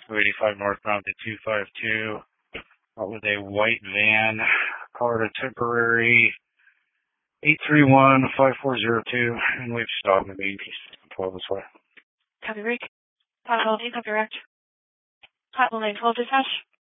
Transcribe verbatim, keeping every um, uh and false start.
two eighty-five northbound to two five two. That was a white van, Colorado Temporary, eight three one, five four zero two, and we've stopped in the main piece, twelve this way. Copy, Rick. Hot twelve, copy, direct. Hot one nine twelve dispatch.